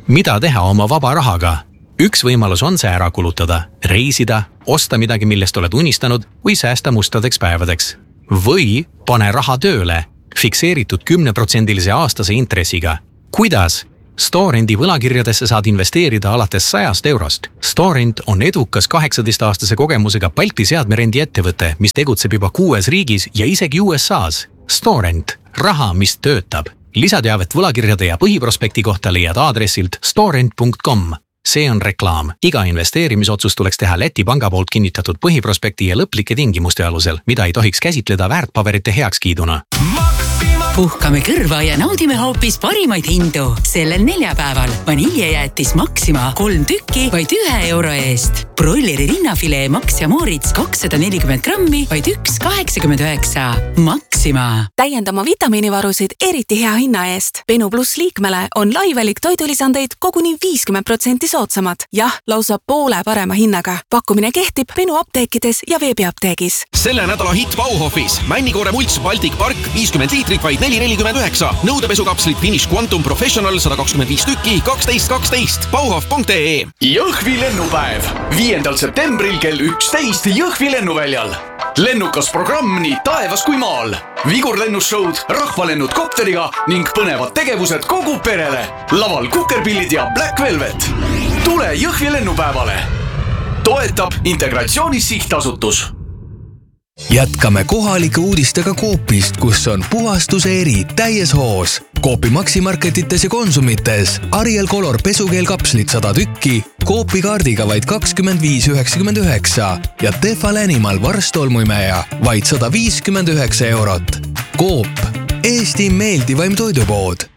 Mida teha oma vaba rahaga? Üks võimalus on see ära kulutada, reisida, osta midagi, millest oled unistanud või säästa mustadeks päevadeks. Või pane raha tööle, fikseeritud 10% aastase intressiga. Kuidas? Storendi võlakirjadesse saad investeerida alates 100 eurost. Storend on edukas 18-aastase kogemusega Balti seadmerendi ettevõte, mis tegutseb juba 6 riigis ja isegi USAs. Storend, raha, mis töötab. Lisateavet võlakirjade ja põhiprospekti kohta leiad aadressilt storend.com. See on reklaam. Iga investeerimisotsus tuleks teha Läti panga poolt kinnitatud põhiprospekti ja lõplike tingimuste alusel, mida ei tohiks käsitleda väärtpaberite heakskiiduna. Puhkame kõrva ja naudime hoopis parimaid hindu. Sellel neljapäeval vaniljejäätis Maxima 3 tükki vaid 1 euro eest. Broileri rinnafilee Max ja Moritz 240 grammi vaid 1,89. Maxima. Täiendama vitamiinivarusid eriti hea hinna eest. Benu Plus liikmele on laivelik toidulisandeid koguni 50% soodsamad. Jah, lausa poole parema hinnaga. Pakkumine kehtib Benu apteekides ja veebiapteegis. Selle nädala hitt Bauhofis. Männikoore mults Baltic Park 50 liitrit vaid 4,49. Nõudepesukapslit Finish Quantum Professional 125 tükki 12,12. Bauhof.ee. Jõhvi lennupäev. 5. septembril kell 11 Jõhvi lennuväljal. Lennukas programm nii taevas kui maal. Vigurlennusshowd, rahvalennud kopteriga ning põnevad tegevused kogu perele. Laval Kukerpillid ja Black Velvet. Tule Jõhvi lennupäevale. Toetab Integratsioonis sihtasutus. Jätkame kohalike uudistega Coopist, kus on puhastuse eri täies hoos. Coopi Maximarketites ja Konsumites. Ariel Color pesukeelkapslit 100 tükki, Coopi kaardiga vaid 25,99 ja Tefal Animal varstolmuimeja vaid 159 eurot. Coop, Eesti meeldivaim toidupood.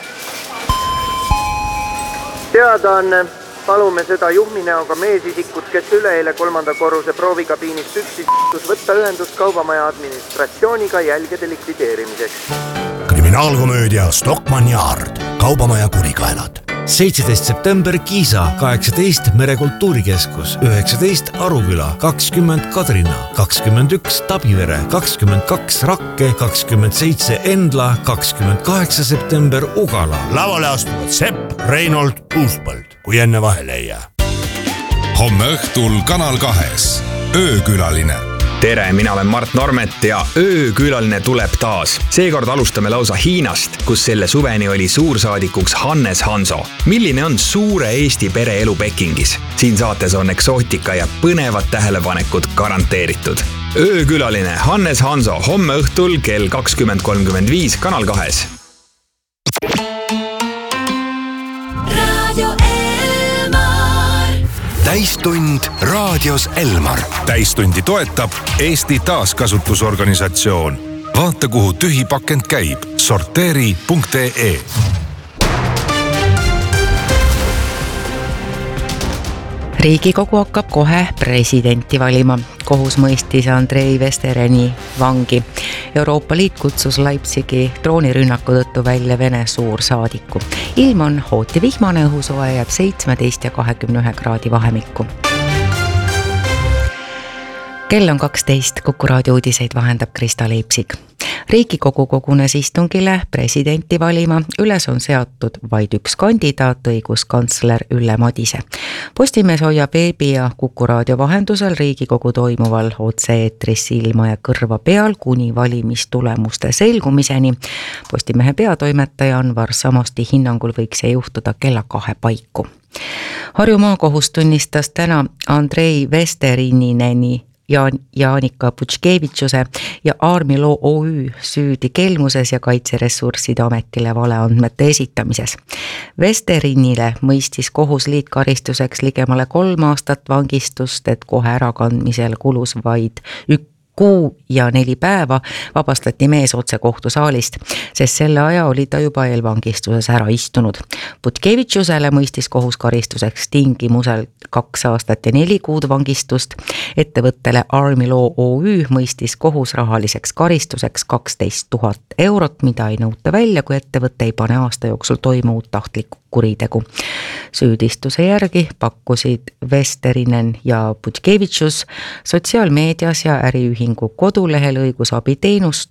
Teadaanne. Palume seda juhminäoga meesisikut, kes üleeile 3. korruse proovikabiinist üksis võtta ühendust kaubamaja administratsiooniga jälgede likvideerimiseks. Kriminaalkomöödia Stockmann Yard, kaubamaja kurikaelad. 17. september Kiisa, 18 Merekultuurikeskus, 19 Aruküla, 20 Kadrina, 21 Tabivere, 22 Rakke, 27 Endla, 28 september Ugala. Lavale astuvad Sepp, Reinold, Uuspõld, kui enne vahele ei jää. Homme õhtul Kanal 2. Öökülaline. Tere, mina olen Mart Normet ja öökülaline tuleb taas. Seekord alustame lausa Hiinast, kus selle suveni oli suursaadikuks Hannes Hanso. Milline on suure Eesti pereelu Pekingis? Siin saates on eksootika ja põnevad tähelepanekud garanteeritud. Öökülaline Hannes Hanso homme õhtul kell 20.35 Kanal 2. Täistund raadios Elmar. Täistundi toetab Eesti taaskasutusorganisatsioon. Vaata, kuhu tühi pakend käib. Sorteeri.ee. Riigikogu hakkab kohe presidenti valima. Kohus mõistis Andrei Vestereni vangi. Euroopa Liit kutsus Leipzigi droonirünnaku tõttu välja Vene suursaadiku. Ilm on hooti vihmane, õhusoe jääb 17 ja 21 kraadi vahemikku. Kell on 12, Kuku raadio uudiseid vahendab Krista Leipzig. Riigikogu kogunes istungile presidenti valima, üles on seatud vaid üks kandidaat, õiguskantsler Ülle Madise. Postimees hoiab veebi ja Kuku raadio vahendusel Riigikogu toimuval otse-eetris silma ja kõrva peal kuni valimistulemuste selgumiseni. Postimehe peatoimetaja Anvar Samosti hinnangul võiks see juhtuda kella 2 paiku. Harju maakohus tunnistas täna Andrei Vesterinini Jaanika Putškevitšuse ja Army Law OÜ süüdi kelmuses ja kaitseressursside ametile valeandmete esitamises. Vesterinile mõistis kohus liitkaristuseks ligemale 3 aastat vangistust, et kohe ärakandmisel kulus vaid 1 kuu ja 4 päeva vabastati mees otse kohtusaalist, sest selle aja oli ta juba eelvangistuses ära istunud. Putkevitšusele mõistis kohus karistuseks tingimusel 2 aastat ja 4 kuud vangistust. Ettevõttele Army Law OÜ mõistis kohus rahaliseks karistuseks 12 000 eurot, mida ei nõuta välja, kui ettevõtte ei pane aasta jooksul toime uut tahtlikku kuritegu. Süüdistuse järgi pakkusid Vesterinen ja Putkevitšus sotsiaalmeedias ja äriühingu kodulehel õigusabiteenust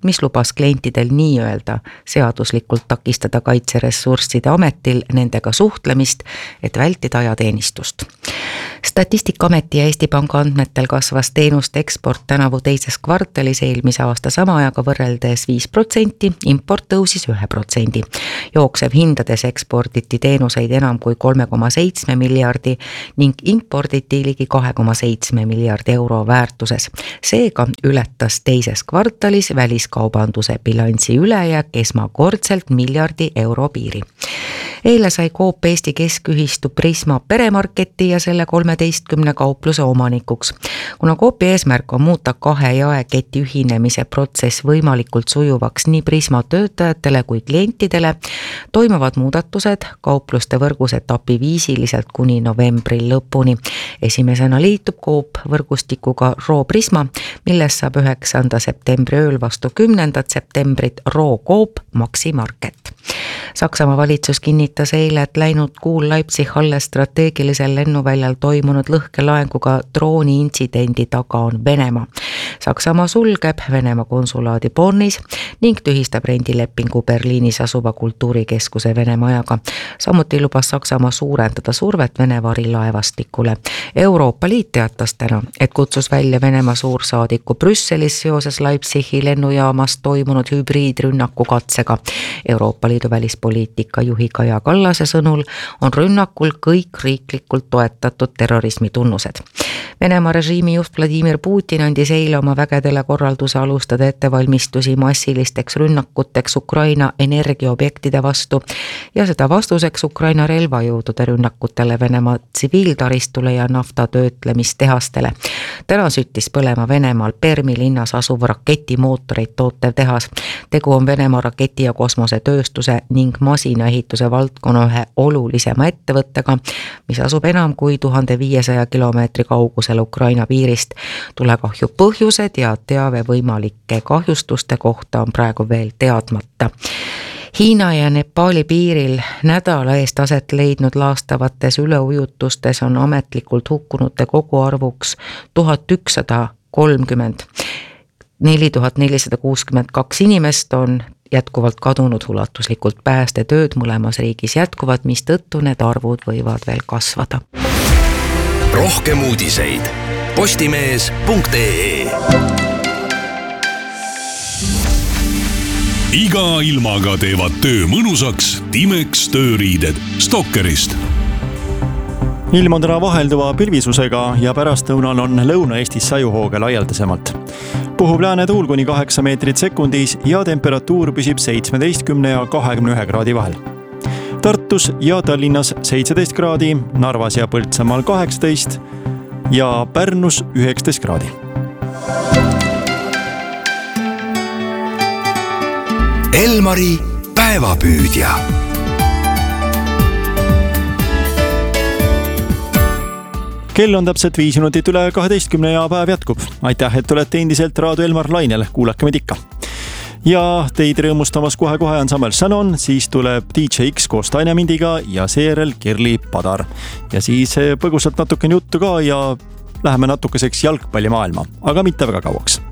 mis lubas klientidel nii-öelda seaduslikult takistada kaitseressursside ametil nendega suhtlemist, et vältida ajateenistust. Statistikaameti ja Eesti Panga andmetel kasvas teenuste eksport tänavu teises kvartalis eelmise aasta sama ajaga võrreldes 5%, import tõusis 1%. Jooksev hindades eksporditi teenuseid enam kui 3,7 miljardi ning imporditi ligi 2,7 miljardi euro väärtuses. Seega ületas teises kvartalis väliskaubanduse bilansi ülejääk esmakordselt miljardi euro piiri. Eile sai Coop Eesti Keskühistu Prisma peremarketi ja selle 13 kaupluse omanikuks. Kuna Coopi eesmärk on muuta 2 jaeketi ühinemise protsess võimalikult sujuvaks nii Prisma töötajatele kui klientidele, toimuvad muudatused kaupluste võrgus etapiviisiliselt kuni novembri lõpuni. Esimesena liitub Coop võrgustikuga Roo Prisma, milles saab 9. septembri ööl vastu 10. septembrit Roo Coop Maxi Market. Saksamaa valitsus kinnitas eile, et läinud kuul Leipzig-Halle strateegilisel lennuväljal toimunud lõhkelaenguga drooni intsidendi taga on Venemaa. Saksamaa sulgeb Venemaa konsulaadi Bonnis ning tühistab rendilepingu Berliinis asuva kultuurikeskuse Venemajaga. Samuti lubas Saksamaa suurendada survet Vene varilaevastikule. Euroopa Liit teatas täna, et kutsus välja Venemaa suursaadiku Brüsselis seoses Leipzigi lennujaamas toimunud hübriidrünnaku katsega. Euroopa Liidu välispoliitika juhi Kaja Kallase sõnul on rünnakul kõik riiklikult toetatud terrorismi tunnused. Venemaa režiimi juht Vladimir Putin andis eile oma vägedele korralduse alustada ettevalmistusi massilisteks rünnakuteks Ukraina energiaobjektide vastu ja seda vastuseks Ukraina relvajõudude rünnakutele Venemaa tsiviiltaristule ja naftatöötlemistehastele. Täna süttis põlema Venemaal Permi linnas asuv raketimootoreid tootev tehas. Tegu on Venemaa raketi- ja kosmosetööstuse ning masinaehituse valdkonna ühe olulisema ettevõttega, mis asub enam kui 1500 kilomeetri kaugusel Ukraina piirist. Tulekahju põhjused ja teave võimalike kahjustuste kohta on praegu veel teadmata. Hiina ja Nepaali piiril nädala eest aset leidnud laastavates üleujutustes on ametlikult hukkunute koguarvuks 1130. 4462 inimest on jätkuvalt kadunud ulatuslikult. Päästetööd mõlemas riigis jätkuvad, mistõttu need arvud võivad veel kasvada. Rohkem uudiseid postimees.ee. Iga ilmaga teevad töö mõnusaks Timex tööriided Stokkerist. Ilm on täna vahelduva pilvisusega ja pärastlõunal on Lõuna-Eestis sajuhooge laialdasemalt. Puhub lääne tuul kuni 8 meetrit sekundis ja temperatuur püsib 17 ja 21 kraadi vahel. Tartus ja Tallinnas 17 kraadi, Narvas ja Põltsamaal 18 ja Pärnus 19 kraadi. Elmari päevapüüdja. Kell on täpselt 5 minutit üle 12 ja päev jätkub. Aitäh, et olete endiselt Raadio Elmar lainel, kuulake meid ikka. Ja teid rõõmustamas kohe ansambel Shannon, siis tuleb DJ X koos Tainemindiga ja seejärel Kirli Padar. Ja siis põgusalt natukene juttu ka ja läheme natukeseks jalgpallimaailma, aga mitte väga kauaks.